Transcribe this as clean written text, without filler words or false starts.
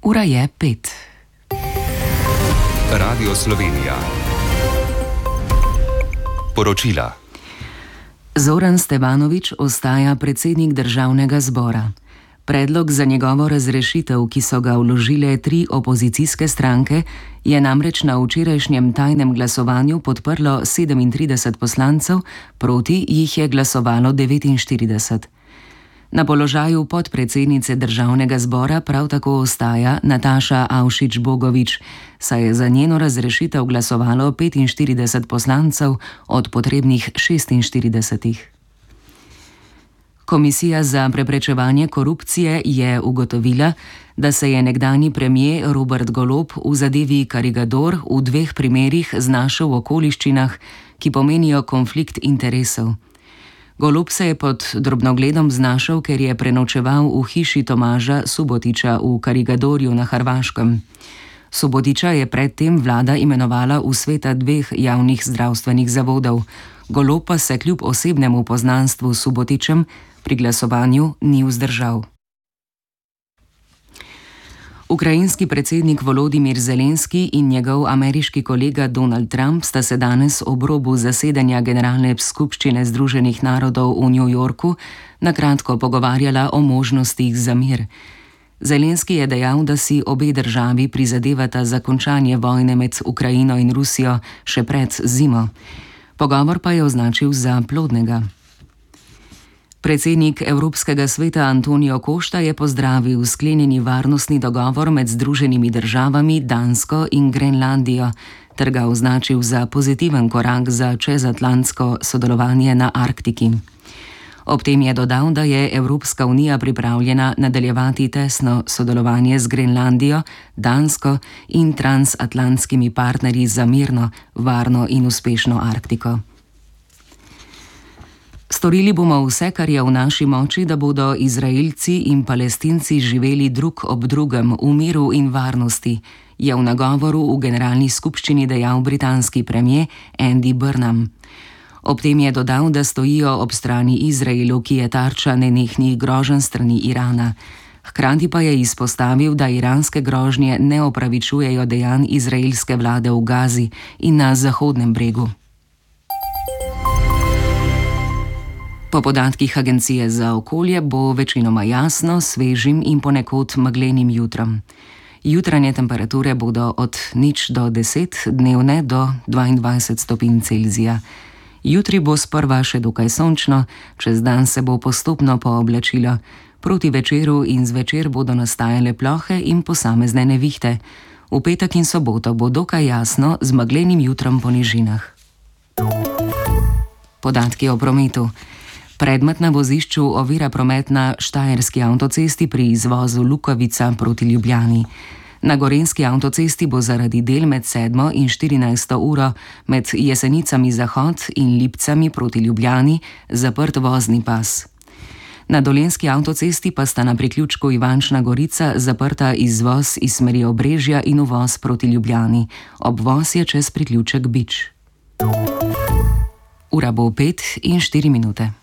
Ura je 5. Radio Slovenija. Poročila. Zoran Stevanović ostaja predsednik Državnega zbora. Predlog za njegovo razrešitev, ki so ga vložile 3 opozicijske stranke, je namreč na včerajšnjem tajnem glasovanju podprlo 37 poslancev, proti jih je glasovalo 49. Na položaju podpredsednice Državnega zbora prav tako ostaja Nataša Avšič Bogovič, saj je za njeno razrešitev glasovalo 45 poslancev od potrebnih 46. Komisija za preprečevanje korupcije je ugotovila, da se je nekdanji premier Robert Golob v zadevi Karigador v 2 primerih znašel v okoliščinah, ki pomenijo konflikt interesov. Golob se je pod drobnogledom znašel, ker je prenočeval v hiši Tomaža Subotića v Karigadorju na Hrvaškem. Subotića je predtem vlada imenovala v sveta 2 javnih zdravstvenih zavodov. Golob pa se kljub osebnemu poznanstvu s Subotićem pri glasovanju ni vzdržal. Ukrajinski predsednik Volodimir Zelenski in njegov ameriški kolega Donald Trump sta se danes ob robu zasedanja Generalne skupščine Združenih narodov v New Yorku na kratko pogovarjala o možnostih za mir. Zelenski je dejal, da si obe državi prizadevata za končanje vojne med Ukrajino in Rusijo še pred zimo. Pogovor pa je označil za plodnega. Predsednik Evropskega sveta Antonio Costa je pozdravil sklenjeni varnostni dogovor med Združenimi državami, Dansko in Grenlandijo ter ga označil za pozitiven korak za čezatlantsko sodelovanje na Arktiki. Ob tem je dodal, da je Evropska unija pripravljena nadaljevati tesno sodelovanje z Grenlandijo, Dansko in transatlantskimi partnerji za mirno, varno in uspešno Arktiko. Storili bomo vse, kar je v naši moči, da bodo Izraelci in Palestinci živeli drug ob drugem v miru in varnosti, je v nagovoru v Generalni skupščini dejal britanski premier Andy Burnham. Ob tem je dodal, da stojijo ob strani Izraelu, ki je tarča nenehnih groženj strani Irana. Hkrati pa je izpostavil, da iranske grožnje ne opravičujejo dejanj izraelske vlade v Gazi in na Zahodnem bregu. Po podatkih Agencije za okolje bo večinoma jasno, svežim in ponekod meglenim jutrom. Jutranje temperature bodo od 0 do 10, dnevne do 22 stopinj Celzija. Jutri bo sprva še dokaj sončno, čez dan se bo postopno pooblačilo. Proti večeru in zvečer bodo nastajale plohe in posamezne nevihte. V petek in soboto bo dokaj jasno z meglenim jutrom po nižinah. Podatki o prometu. Predmet na vozišču ovira promet na Štajerski avtocesti pri izvozu Lukavica proti Ljubljani. Na Gorenjski avtocesti bo zaradi del med 7. in 14. uro med Jesenicami Zahod in Lipcami proti Ljubljani zaprt vozni pas. Na Dolenjski avtocesti pa sta na priključku Ivančna Gorica zaprta izvoz iz smeri Obrežja in uvoz proti Ljubljani. Obvoz je čez priključek Bič. Ura bo 5 in 4 minute.